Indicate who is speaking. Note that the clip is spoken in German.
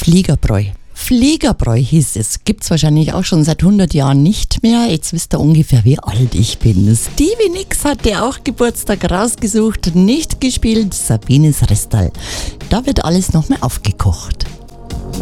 Speaker 1: Fliegerbräu. Fliegerbräu hieß es. Gibt's wahrscheinlich auch schon seit 100 Jahren nicht mehr. Jetzt wisst ihr ungefähr, wie alt ich bin. Stevie Nicks hatte auch Geburtstag rausgesucht, nicht gespielt. Sabines Restal. Da wird alles nochmal aufgekocht.